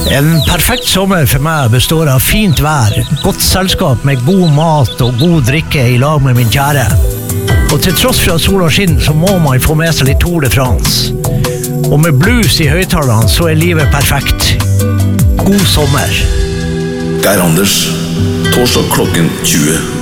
En perfekt sommer for meg består av fint vær, godt selskap med god mat og god drikke i lag med min kjære. Og til tross for at sola skinner, så må man få med seg litt Tour de France. Og med blues i høyttalerne, så livet perfekt. God sommer. Geir Anders, torsdag klokken 20.